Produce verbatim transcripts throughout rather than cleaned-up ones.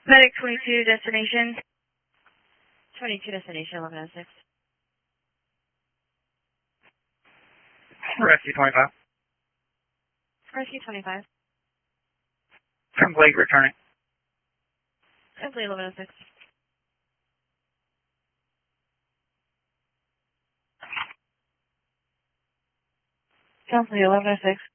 Medic twenty-two, destination. twenty-two, destination, eleven oh six. Rescue twenty-five. Rescue twenty-five. Complete returning. Simply eleven oh six. Simply eleven oh six.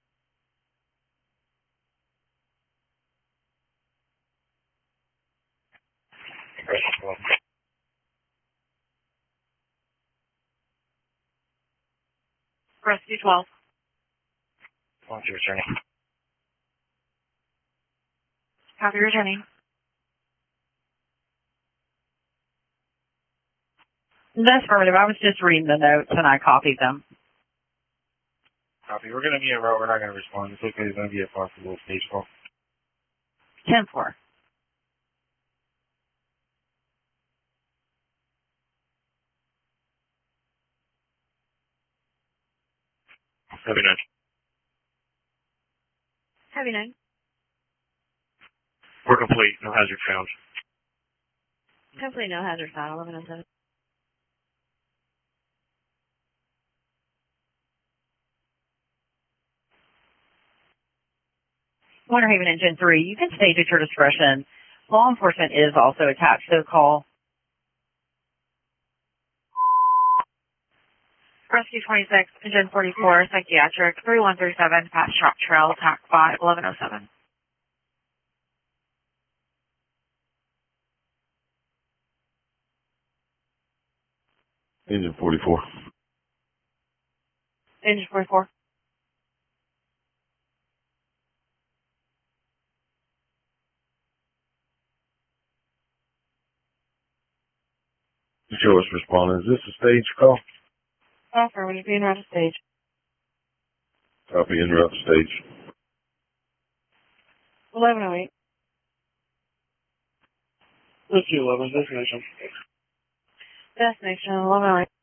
Rescue twelve. Once you returning. Copy returning. That's affirmative. I was just reading the notes and I copied them. Copy. We're going to be in route. We're not going to respond. It's okay. It's going to be a possible stage call. ten four. Heavy nine. Heavy nine. We're complete. No hazard found. Simply no hazard found, eleven oh seven. Winter Haven Engine three, you can stage at your discretion. Law enforcement is also attached to the call. Rescue twenty-six, Engine forty-four, psychiatric, three one three seven, Fast Shop Trail, T A C five, eleven oh seven. Engine forty-four. Engine forty-four. Show us responding. Is this a stage call? Affirmative, being route to stage. Copy en route to stage. eleven oh eight. Rescue eleven, destination. Destination, eleven oh eight.